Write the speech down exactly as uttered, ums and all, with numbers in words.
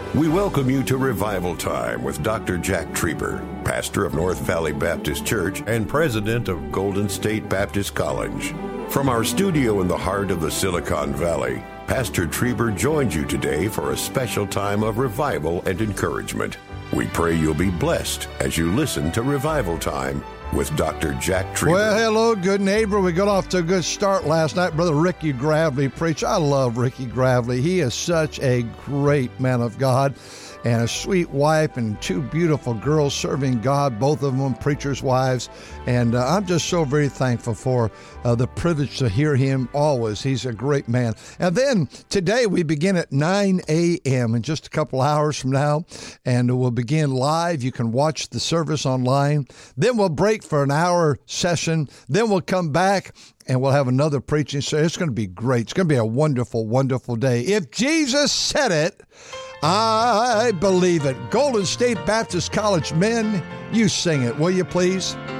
We welcome you to Revival Time with Doctor Jack Trieber, pastor of North Valley Baptist Church and president of Golden State Baptist College. From our studio in the heart of the Silicon Valley, Pastor Trieber joins you today for a special time of revival and encouragement. We pray you'll be blessed as you listen to Revival Time with Doctor Jack Trieber. Well, hello, good neighbor. We got off to a good start last night. Brother Ricky Gravely preached. I love Ricky Gravely. He is such a great man of God and a sweet wife and two beautiful girls serving God, both of them preachers' wives. And uh, I'm just so very thankful for uh, the privilege to hear him always. He's a great man. And then today we begin at nine a.m. in just a couple hours from now, and we'll begin live. You can watch the service online. Then we'll break for an hour session. Then we'll come back and we'll have another preaching session. It's going to be great. It's going to be a wonderful, wonderful day. If Jesus said it, I believe it. Golden State Baptist College men, you sing it, will you please?